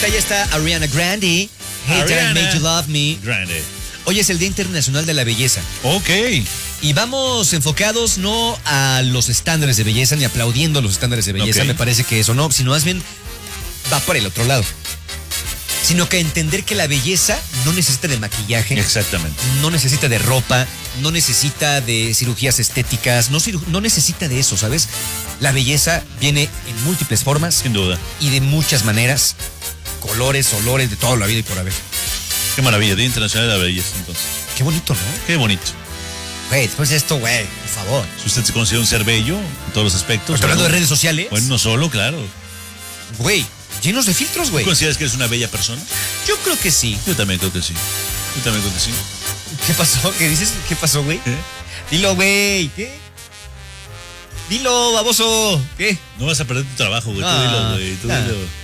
ahí está Ariana Grande. Hey, Darren, Made You Love Me. Grande. Hoy es el Día Internacional de la Belleza. Ok. Y vamos enfocados no a los estándares de belleza, ni aplaudiendo los estándares de belleza, me parece que eso no, sino más bien va por el otro lado. Sino que entender que la belleza no necesita de maquillaje. Exactamente. No necesita de ropa, no necesita de cirugías estéticas, no necesita de eso, ¿sabes? La belleza viene en múltiples formas. Sin duda. Y de muchas maneras, colores, olores, de toda la vida y por haber. Qué maravilla, Día Internacional de la Belleza, entonces. Qué bonito, ¿no? Qué bonito. Güey, después de esto, güey, por favor. Si usted se considera un ser bello en todos los aspectos. ¿Estás hablando de redes sociales? Bueno, no solo, claro. Güey, llenos de filtros, güey. ¿Tú consideras que eres una bella persona? Yo creo que sí. Yo también creo que sí. Yo también creo que sí. ¿Qué pasó? ¿Qué dices? ¿Qué pasó, güey? Dilo, güey. ¿Qué? Dilo, baboso. ¿Qué? No vas a perder tu trabajo, güey. Tú dilo, güey. Tú dilo.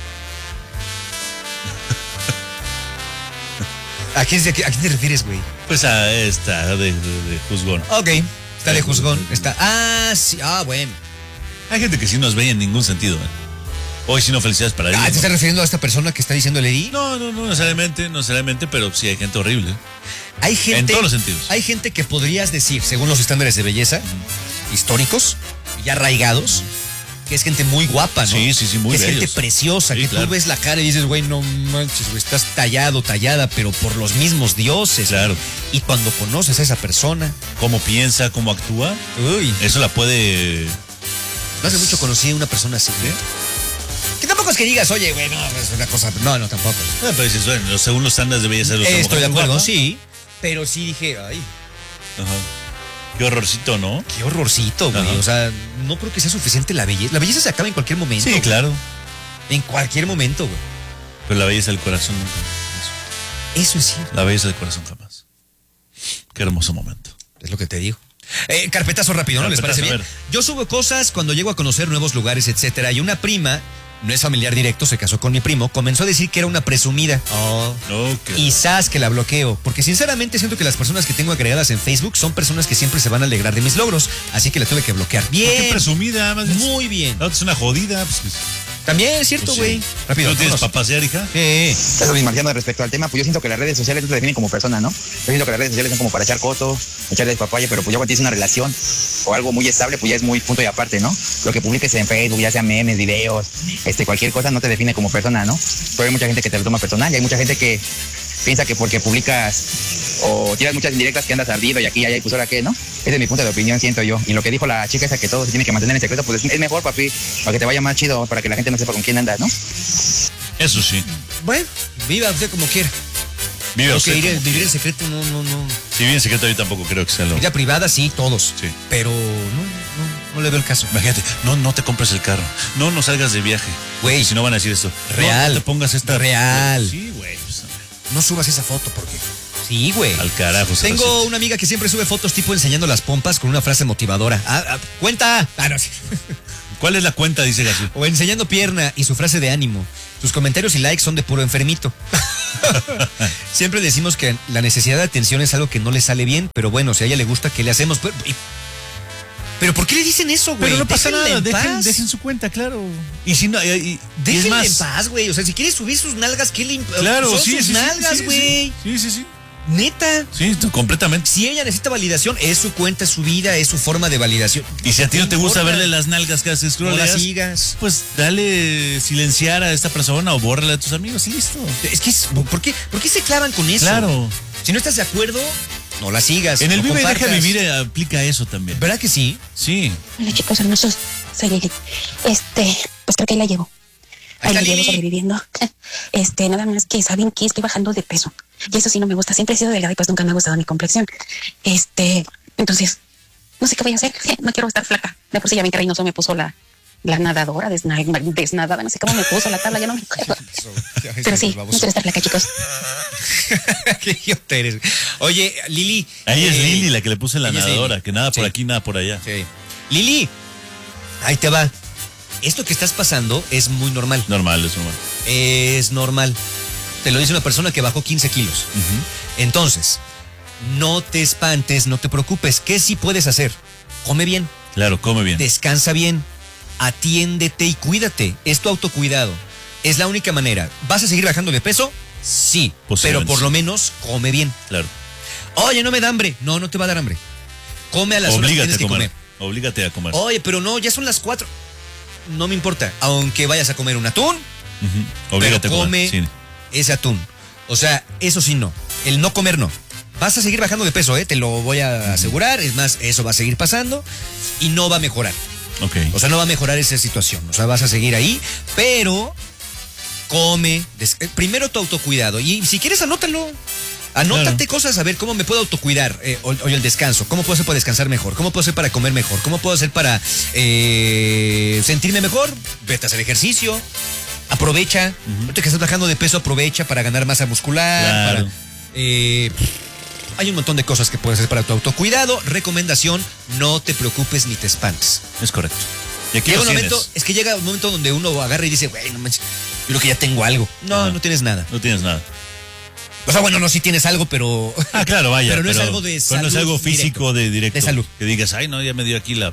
¿A quién te refieres, güey? Pues a esta de juzgón. Ok. Está de juzgón. Está. Ah, sí. Ah, bueno. Hay gente que sí nos ve en ningún sentido, ¿eh? Hoy sí no, felicidades para ella. ¿Te estás refiriendo a esta persona que está diciendo Lady? No necesariamente, pero sí hay gente horrible. Hay gente. En todos los sentidos. Hay gente que podrías decir, según los estándares de belleza, históricos, ya arraigados, que es gente muy guapa, ¿no? Sí, muy que es bellos. gente preciosa, Sí, que claro. tú ves la cara y dices, güey, no manches, güey, estás tallada, pero por los mismos dioses. Claro. Y cuando conoces a esa persona, Cómo piensa, cómo actúa, uy, eso la puede... no hace mucho conocí a una persona así, ¿eh? Que tampoco es que digas, oye, güey, no, es una cosa. No, tampoco. pero dices, bueno, según los estándares de belleza de los Estoy de acuerdo, guapa. sí. Pero sí dije, ay, Ajá. Qué horrorcito, ¿no? qué horrorcito, güey. Ajá. O sea, no creo que sea suficiente la belleza. La belleza se acaba en cualquier momento. Sí, güey. claro. En cualquier momento, güey. Pero la belleza del corazón nunca. Eso es cierto. La belleza del corazón jamás. Qué hermoso momento. Es lo que te digo. Carpetazo rápido, ¿no? ¿Les parece bien? Yo subo cosas cuando llego a conocer nuevos lugares, etcétera. Y una prima, no es familiar directo, se casó con mi primo, comenzó a decir que era una presumida. Okay. Y sas que la bloqueo. Porque sinceramente siento que las personas que tengo agregadas en Facebook son personas que siempre se van a alegrar de mis logros. Así que la tuve que bloquear. Bien. Qué presumida, más bien. Muy bien. La otra es una jodida. Pues, También es cierto, pues, güey. sí. Rápido. ¿Tú tienes vámonos. para pasear, hija? Eso mismo, Marciano, respecto al tema, pues yo siento que las redes sociales no te definen como persona, ¿no? Yo siento que las redes sociales son como para echar coto, echarle papaya, pero pues ya cuando tienes una relación o algo muy estable, pues ya es muy punto y aparte, ¿no? Lo que publiques en Facebook, ya sea memes, videos, cualquier cosa no te define como persona, ¿no? Pero hay mucha gente que te lo toma personal y hay mucha gente que piensa que porque publicas o tiras muchas indirectas que andas ardido y aquí y allá y pues ahora qué, ¿no? Ese es mi punto de opinión, siento yo. Y lo que dijo la chica esa que todo se tiene que mantener en secreto, pues es mejor, papi, para que te vaya más chido, para que la gente no sepa con quién andas, ¿no? Eso sí. Bueno, viva usted como quiera. Vive Porque usted. vivir en secreto no. Si vive en secreto, yo tampoco creo que sea lo... Vida privada, sí, todos. Sí. Pero no le veo el caso. Imagínate, no te compres el carro. No salgas de viaje. Güey. Si no van a decir esto. Real. No te pongas esta... Real. Sí, güey. Pues, No subas esa foto porque. Sí, güey. al carajo. se Tengo resiente. una amiga que siempre sube fotos tipo enseñando las pompas con una frase motivadora. ¡Cuenta! No, sí. ¿Cuál es la cuenta? Dice Gasú. O enseñando pierna y su frase de ánimo. Sus comentarios y likes son de puro enfermito. Siempre decimos que la necesidad de atención es algo que no le sale bien, pero bueno, si a ella le gusta, ¿qué le hacemos? Pero ¿por qué le dicen eso, güey? Pero no pasa Déjenla nada, en paz. dejen su cuenta, claro. Y si no, y es Déjenla más, en paz, güey. O sea, si quieres subir sus nalgas, ¿qué le importa? claro, Son sí, sus sí, nalgas, sí, güey. sí. Neta. Sí, completamente. Si ella necesita validación, es su cuenta, es su vida, es su forma de validación. Y si a ti no te gusta importa? verle las nalgas que haces, No la sigas. pues dale silenciar a esta persona o bórrala a tus amigos y listo. Es que, ¿por qué se clavan con eso? Claro. Si no estás de acuerdo, no la sigas. En el no Vive y Deja compartas. Vivir aplica eso también. ¿Verdad que sí? Sí. Hola chicos hermosos, soy Lili. Pues creo que ahí la llevo. Ahí Ahí la está llevo Lili. sobreviviendo. Nada más que saben que estoy bajando de peso. Y eso sí no me gusta. Siempre he sido delgada y pues nunca me ha gustado mi complexión. Entonces, no sé qué voy a hacer. No quiero estar flaca. De por sí ya ven que Reynoso me puso la nadadora, desnadada, no sé cómo me puso la tabla, ya no me acuerdo. Pero sí, no quiero estar flaca, chicos. Qué idiota eres. Oye, Lili. Ahí es Lili la que le puse la ella es nadadora, Lili. que nada por Sí. aquí, nada por allá. Sí. Lili, ahí te va. Esto que estás pasando es muy normal. Normal, es normal. Es normal. Te lo dice una persona que bajó 15 kilos. Entonces, no te espantes, no te preocupes. ¿Qué sí puedes hacer? Come bien, Claro, come bien. descansa bien, atiéndete y cuídate. Es tu autocuidado. Es la única manera. ¿Vas a seguir bajando de peso? Sí, pero por lo menos come bien. Claro. Oye, no me da hambre. No, no te va a dar hambre. Come a las horas que tienes que comer. Oblígate a comer. Oye, pero no, ya son las 4. No me importa. Aunque vayas a comer un atún, Oblígate pero a comer. come ese atún. O sea, eso sí no. El no comer no. Vas a seguir bajando de peso, te lo voy a asegurar. Es más, eso va a seguir pasando y no va a mejorar. Ok. O sea, no va a mejorar esa situación. O sea, vas a seguir ahí, pero come. Primero tu autocuidado. Y si quieres, anótalo. Anótate cosas, a ver cómo me puedo autocuidar. Oye, el descanso. ¿Cómo puedo hacer para descansar mejor? ¿Cómo puedo hacer para comer mejor? ¿Cómo puedo hacer para sentirme mejor? Vete a hacer ejercicio. Aprovecha. Ahorita que estás bajando de peso, aprovecha para ganar masa muscular. Claro. Hay un montón de cosas que puedes hacer para tu autocuidado. Recomendación, no te preocupes ni te espantes. Es correcto. Y aquí Llega los un momento, tienes. es que llega un momento donde uno agarra y dice, güey, no manches, yo creo que ya tengo algo. No, no tienes nada. No tienes nada. O sea, bueno, no, sí tienes algo, pero... Claro, vaya. Pero no es algo de salud. No es algo físico directo. De salud. Que digas, ay, no, ya me dio aquí la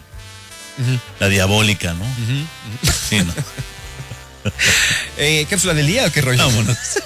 diabólica, ¿no? Sí, ¿no? ¿Cápsula del día o qué rollo? Vámonos.